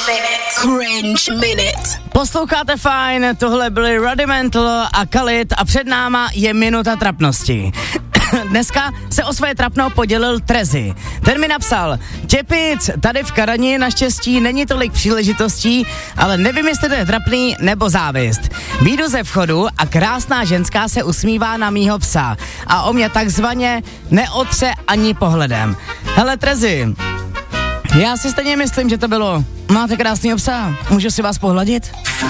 Cringe Minute. Posloucháte fajn, tohle byly Rudimental a Khalid a před náma je minuta trapnosti. Dneska se o své trapno podělil Trezy. Ten mi napsal: Čepic, tady v Karani naštěstí není tolik příležitostí, ale nevím, jestli to je trapný nebo závist. Vyjdu ze vchodu a krásná ženská se usmívá na mýho psa a o mě takzvaně neotře ani pohledem. Hele Trezy, já si stejně myslím, že to bylo: máte krásného psa, můžu si vás pohladit?